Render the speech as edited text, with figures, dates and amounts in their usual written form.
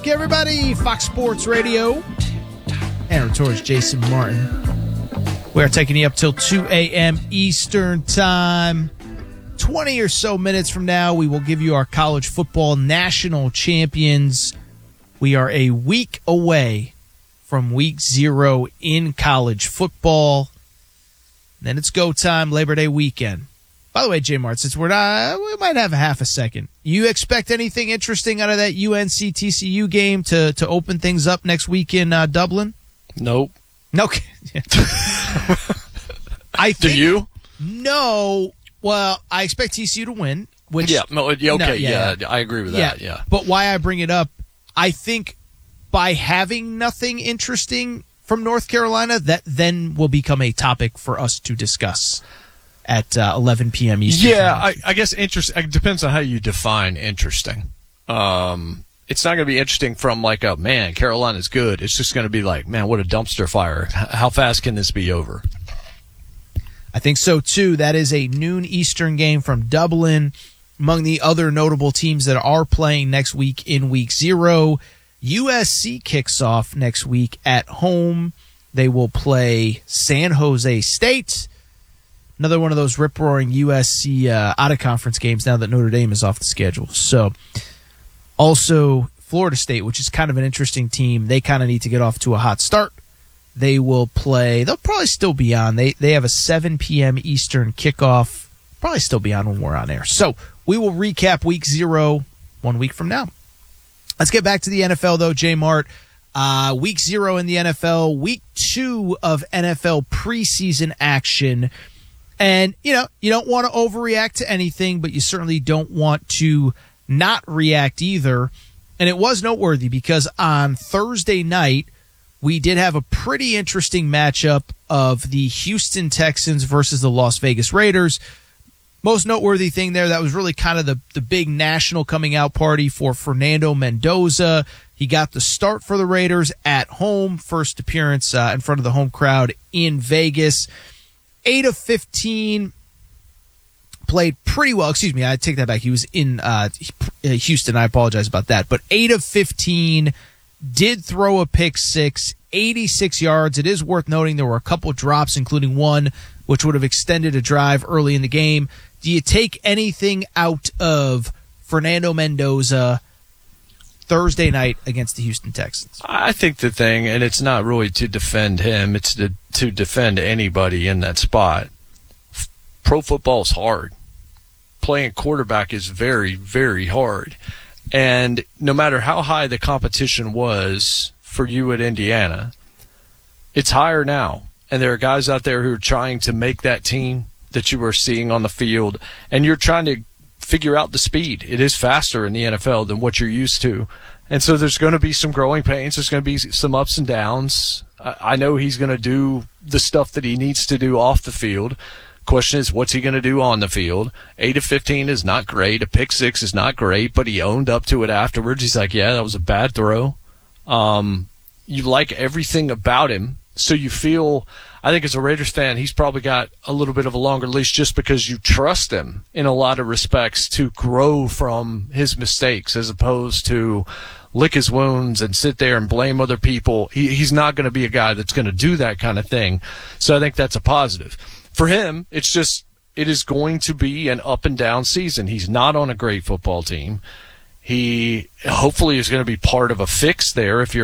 back, everybody. Fox Sports Radio. Aaron Torres, Jason Martin. We are taking you up till 2 a.m. Eastern Time. 20 or so minutes from now, we will give you our college football national champions. We are a week away from week 0 in college football. Then it's go time, Labor Day weekend. By the way, J. Mart, since we might have half a second. You expect anything interesting out of that UNC-TCU game to open things up next week in Dublin? Nope. Okay. Do you? No. Well, I expect TCU to win. Which, yeah. I agree with that. Yeah. But why I bring it up, I think by having nothing interesting from North Carolina, that then will become a topic for us to discuss at 11 p.m. Eastern. Yeah, I guess it depends on how you define interesting. It's not going to be interesting from like, oh, man, Carolina's good. It's just going to be like, man, what a dumpster fire. How fast can this be over? I think so, too. That is a noon Eastern game from Dublin. Among the other notable teams that are playing next week in week 0, USC kicks off next week at home. They will play San Jose State. Another one of those rip-roaring USC out-of-conference games now that Notre Dame is off the schedule. So, also Florida State, which is kind of an interesting team. They kind of need to get off to a hot start. They will play. They'll probably still be on. They have a 7 p.m. Eastern kickoff. Probably still be on when we're on air. So, we will recap week 0 1 week from now. Let's get back to the NFL, though, J. Mart. Week 0 in the NFL. Week 2 of NFL preseason action. And, you don't want to overreact to anything, but you certainly don't want to not react either. And it was noteworthy because on Thursday night, we did have a pretty interesting matchup of the Houston Texans versus the Las Vegas Raiders. Most noteworthy thing there, that was really kind of the big national coming out party for Fernando Mendoza. He got the start for the Raiders at home, first appearance in front of the home crowd in Vegas. 8 of 15, played pretty well. Excuse me, I take that back. He was in Houston. I apologize about that. But 8 of 15, did throw a pick 6, 86 yards. It is worth noting there were a couple drops, including one which would have extended a drive early in the game. Do you take anything out of Fernando Mendoza Thursday night against the Houston Texans? I think the thing, and it's not really to defend him, it's to defend anybody in that spot. Pro football is hard. Playing quarterback is very, very hard. And no matter how high the competition was for you at Indiana, it's higher now. And there are guys out there who are trying to make that team that you are seeing on the field, and you're trying to figure out the speed. It is faster in the NFL than what you're used to. And so there's going to be some growing pains. There's going to be some ups and downs. I know he's going to do the stuff that he needs to do off the field. Question is, what's he going to do on the field? 8 of 15 is not great. A pick 6 is not great, but he owned up to it afterwards. He's like, yeah, that was a bad throw. You like everything about him. So you feel, I think as a Raiders fan, he's probably got a little bit of a longer leash just because you trust him in a lot of respects to grow from his mistakes as opposed to lick his wounds and sit there and blame other people. He's not going to be a guy that's going to do that kind of thing. So I think that's a positive. For him, it is going to be an up and down season. He's not on a great football team. He hopefully is going to be part of a fix there if you're